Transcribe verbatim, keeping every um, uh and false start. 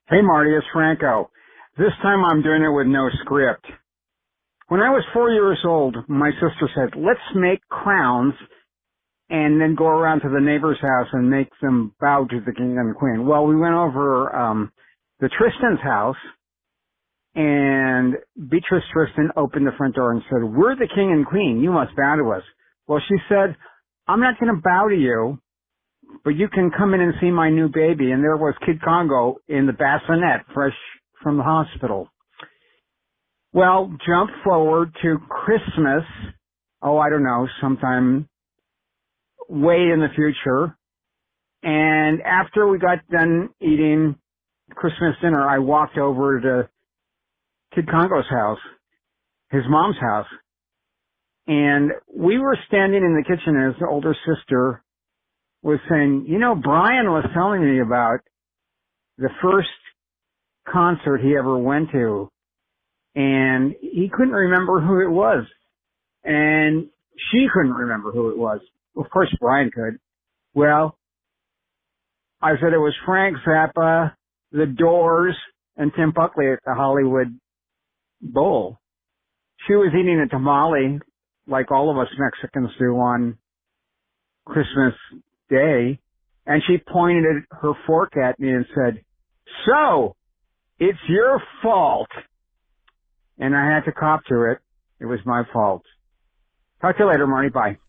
Hey Marty, it's Franco. This time I'm doing it with no script. When I was four years old, my sister said, let's make crowns and then go around to the neighbor's house and make them bow to the king and the queen. Well, we went over um the Tristan's house, and Beatrice Tristan opened the front door and said, we're the king and queen. You must bow to us. Well, she said, I'm not going to bow to you, but you can come in and see my new baby. And there was Kid Congo in the bassinet, fresh from the hospital. Well, jump forward to Christmas. Oh, I don't know, sometime way in the future. And after we got done eating Christmas dinner, I walked over to Kid Congo's house, his mom's house. And we were standing in the kitchen, and his older sister was saying, you know, Brian was telling me about the first concert he ever went to, and he couldn't remember who it was. And she couldn't remember who it was. Of course, Brian could. Well, I said it was Frank Zappa, The Doors, and Tim Buckley at the Hollywood Bowl. She was eating a tamale like all of us Mexicans do on Christmas Day, and she pointed her fork at me and said, so, it's your fault. And I had to cop to it. It was my fault. Talk to you later, Marty. Bye.